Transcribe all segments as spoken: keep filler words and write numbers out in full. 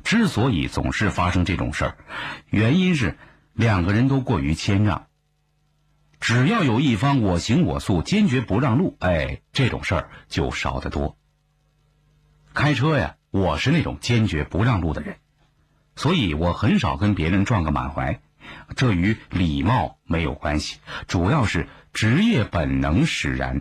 之所以总是发生这种事儿，原因是两个人都过于谦让。只要有一方我行我素，坚决不让路，哎，这种事儿就少得多。开车呀，我是那种坚决不让路的人，所以我很少跟别人撞个满怀，这与礼貌没有关系，主要是职业本能使然。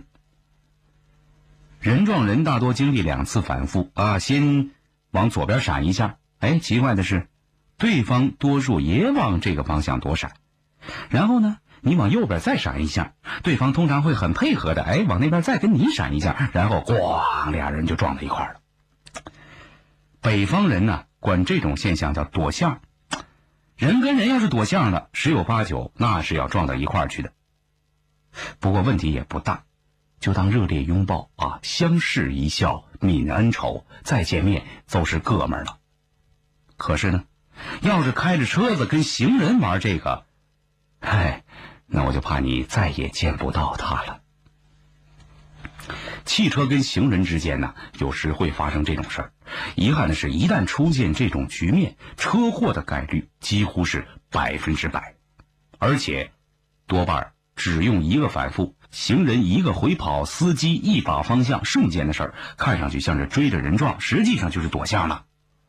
人撞人大多经历两次反复啊，先往左边闪一下，哎，奇怪的是，对方多数也往这个方向躲闪，然后呢，你往右边再闪一下，对方通常会很配合的，哎，往那边再跟你闪一下，然后咣，俩人就撞在一块了。北方人呢，管这种现象叫躲相，人跟人要是躲相了，十有八九那是要撞到一块儿去的。不过问题也不大，就当热烈拥抱啊，相视一笑，泯恩仇，再见面都是哥们儿了。可是呢，要是开着车子跟行人玩这个，唉，那我就怕你再也见不到他了。汽车跟行人之间呢，有时会发生这种事儿。遗憾的是，一旦出现这种局面，车祸的概率几乎是百分之百，而且多半只用一个反复，行人一个回跑，司机一把方向，瞬间的事儿，看上去像是追着人撞，实际上就是躲相了。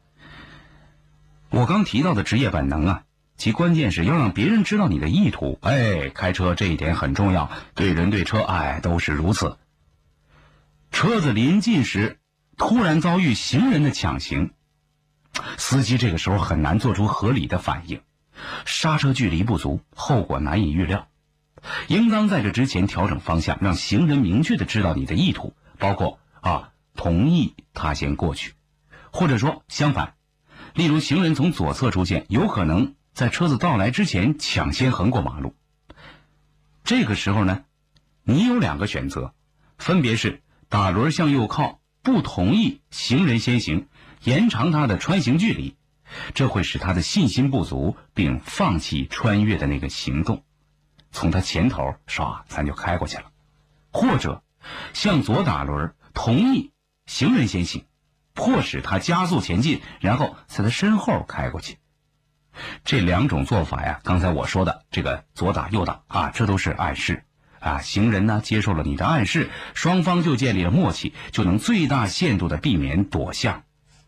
我刚提到的职业本能啊，其关键是要让别人知道你的意图。哎，开车这一点很重要，对人对车，哎，都是如此。车子临近时，突然遭遇行人的抢行，司机这个时候很难做出合理的反应，刹车距离不足，后果难以预料。应当在这之前调整方向，让行人明确的知道你的意图，包括啊同意他先过去，或者说相反，例如行人从左侧出现，有可能在车子到来之前抢先横过马路。这个时候呢，你有两个选择，分别是打轮向右靠，不同意行人先行，延长他的穿行距离，这会使他的信心不足，并放弃穿越的那个行动，从他前头唰咱就开过去了。或者向左打轮，同意行人先行，迫使他加速前进，然后在他身后开过去。这两种做法呀，刚才我说的这个左打右打啊，这都是暗示啊，行人呢接受了你的暗示，双方就建立了默契，就能最大限度的避免躲向。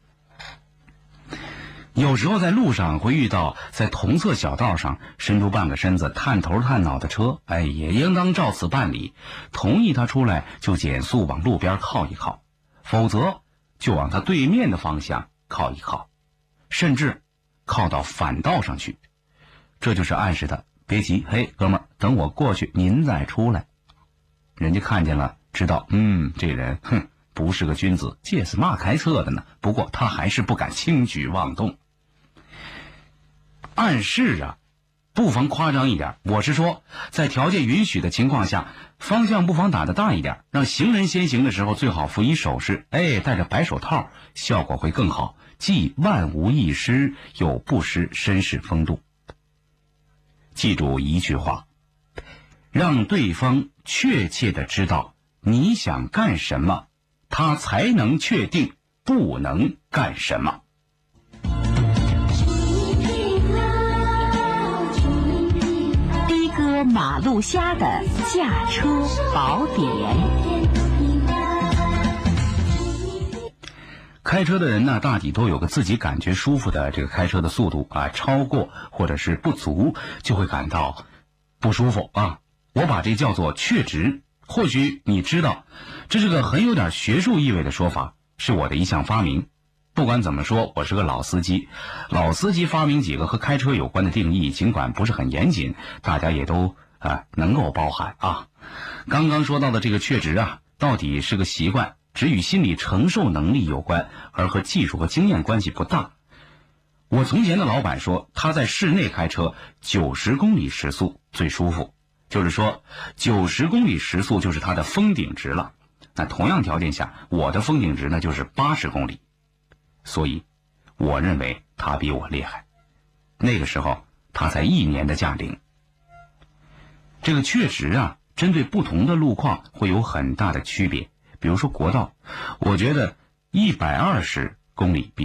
有时候在路上会遇到在同侧小道上伸出半个身子探头探脑的车，哎，也应当照此办理，同意他出来就减速往路边靠一靠，否则就往他对面的方向靠一靠，甚至靠到反道上去，这就是暗示他别急，嘿，哥们儿，等我过去您再出来。人家看见了，知道嗯这人哼不是个君子，这是嘛开车的呢，不过他还是不敢轻举妄动。暗示啊，不妨夸张一点，我是说在条件允许的情况下，方向不妨打得大一点，让行人先行的时候最好辅以手势，哎，戴着白手套，效果会更好，既万无一失，又不失绅士风度。记住一句话，让对方确切地知道你想干什么，他才能确定不能干什么。 的哥马路虾的驾车宝典。 开车的人呢，大抵都有个自己感觉舒服的这个开车的速度啊，超过或者是不足就会感到不舒服啊。我把这叫做确值，或许你知道，这是个很有点学术意味的说法，是我的一项发明。不管怎么说，我是个老司机，老司机发明几个和开车有关的定义，尽管不是很严谨，大家也都啊能够包含啊。刚刚说到的这个确值啊，到底是个习惯，只与心理承受能力有关，而和技术和经验关系不大。我从前的老板说，他在室内开车九十公里时速最舒服，就是说九十公里时速就是他的封顶值了。那同样条件下，我的封顶值呢就是八十公里，所以我认为他比我厉害。那个时候他才一年的驾龄。这个确值啊，针对不同的路况会有很大的区别。比如说国道，我觉得一百二十公里比